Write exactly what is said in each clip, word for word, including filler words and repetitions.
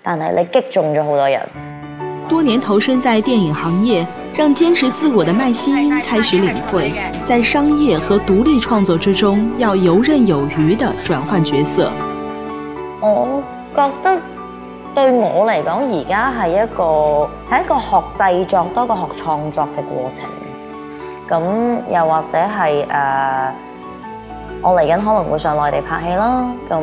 但係你擊中咗好多人。 多年投身在電影行業，讓堅持自我的麥希英開始領會，在商業和獨立創作之中，要游刃有餘地轉換角色。 我覺得對我嚟講，而家係一個係一個學製作多過學創作嘅過程。咁又或者係誒、呃，我嚟緊可能會上內地拍戲啦。咁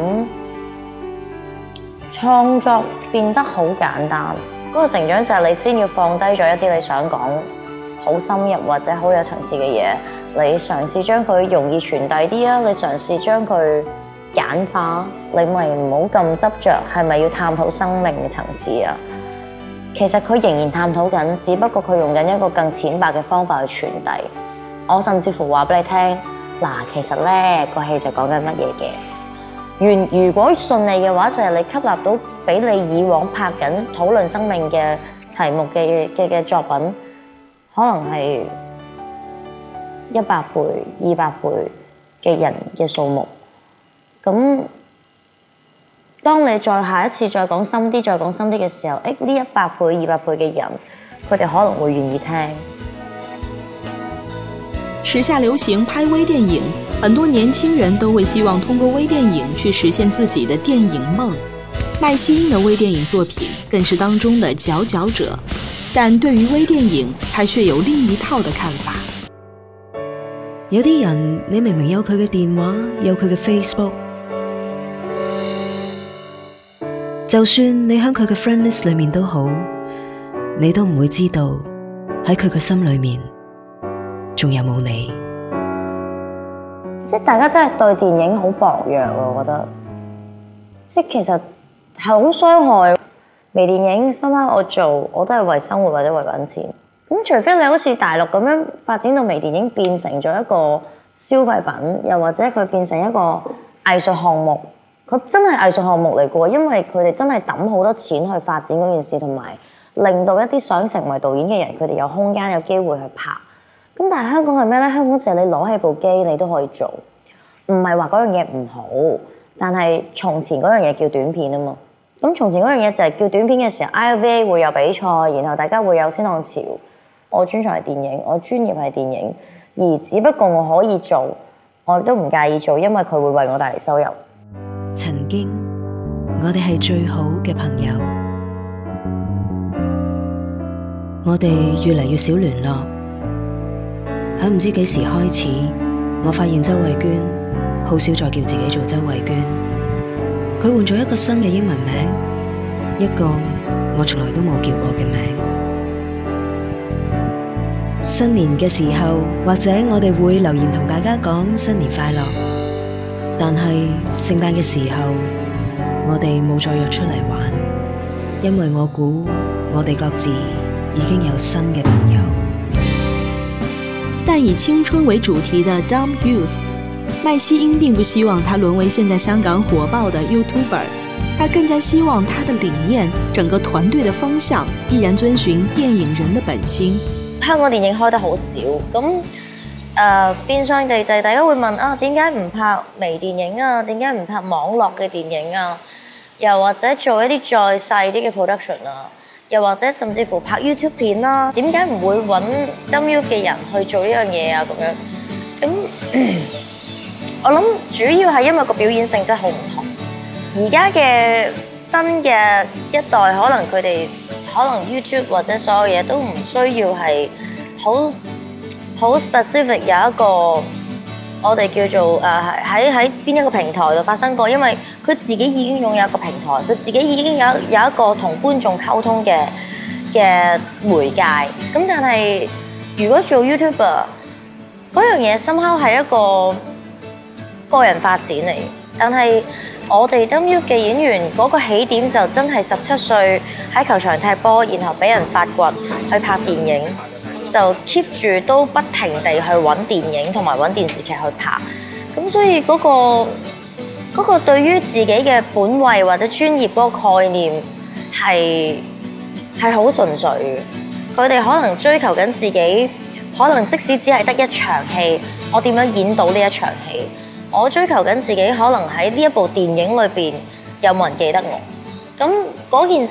創作變得好簡單。嗰個成長就係你先要放低咗一啲你想講好深入或者好有層次嘅嘢，你嘗試將佢容易傳遞啲啊，你嘗試將佢簡化，你咪唔好咁執着係咪要探討生命嘅層次啊？其實佢仍然探討緊，只不過佢用緊一個更淺白嘅方法去傳遞。我甚至乎話俾你聽，嗱，其實咧個戲就講緊乜嘢嘅。如如果順利嘅話，就係、是、你吸納到比你以往拍緊討論生命嘅題目嘅嘅嘅作品，可能係一百倍、二百倍嘅人嘅數目。咁當你再下一次再講深啲、再講深啲嘅時候，誒呢一百倍、二百倍嘅人，佢哋可能會願意聽。 時下流行拍微電影，很多年輕人都會希望通過微電影去實現自己的電影夢。麥希英的微電影作品更是當中的佼佼者，但對於微電影，他卻有另一套的看法。 有啲人你明明有佢嘅電話，有佢嘅 Facebook， 就算你喺佢嘅 friend list 裏面都好，你都唔會知道喺佢嘅心裏面仲有冇你。 即係大家真係對電影好薄弱，我覺得，即係其實係好傷害。微電影深刻我做，我都係為生活或者為揾錢。咁除非你好似大陸咁樣發展到微電影變成咗一個消費品，又或者佢變成一個藝術項目，佢真係藝術項目嚟嘅，因為佢哋真係抌好多錢去發展嗰件事，同埋令到一啲想成為導演嘅人，佢哋有空間有機會去拍。咁但係香港係咩咧？香港就係你攞起部機你都可以做，唔係話嗰樣嘢唔好，但係從前嗰樣嘢叫短片啊嘛。咁從前嗰樣嘢就係叫短片嘅時候 ，I V A 會有比賽，然後大家會有先浪潮。我專長係電影，我專業係電影，而只不過我可以做，我都唔介意做，因為佢會為我帶嚟收入。 曾經我哋係最好嘅朋友，我哋越嚟越少聯絡。喺唔知幾時開始，我發現周慧娟好少再叫自己做周慧娟，佢換咗一個新嘅英文名，一個我從來都冇叫過嘅名。新年嘅時候，或者我哋會留言同大家講新年快樂，但係聖誕嘅時候，我哋冇再約出嚟玩，因為我估我哋各自已經有新嘅朋友。 但以青春為主題的 Dumb Youth， 麥希英並不希望他淪為現在香港火爆的 YouTuber， 他更加希望他的理念、整個團隊的方向依然遵循電影人的本心。 香港電影開得好少，咁誒、呃、變相地就係大家會問啊，點解唔拍微電影啊？點解唔拍網絡嘅電影啊？又或者做一啲再細啲嘅 production 啊？又或者甚至乎拍 YouTube 片啦，點解唔會揾 Dumb Youth 嘅人去做呢樣嘢啊？咁樣咁、嗯，我諗主要係因為個表演性質好唔同。而家嘅新嘅一代，可能佢哋可能 YouTube 或者所有嘢都唔需要係好好 specific 有一個我哋叫做誒喺喺邊一個平台度發生過，因為佢自己已經擁有一個平台，佢自己已經有有一個同觀眾溝通嘅嘅媒介。咁但係如果做 YouTuber 嗰樣嘢，深刻係一個個人發展嚟。但係我哋 Dumb Youth 嘅演員嗰個起點就真係十七歲喺球場踢波，然後俾人發掘去拍電影。就 keep 住都不停地去揾電影同埋揾電視劇去拍，咁所以嗰個嗰個對於自己嘅本位或者專業嗰個概念係係好純粹嘅。佢哋可能追求緊自己，可能即使只係得一場戲，我點樣演到呢一場戲？我追求緊自己，可能喺呢一部電影裏邊有冇人記得我？咁嗰件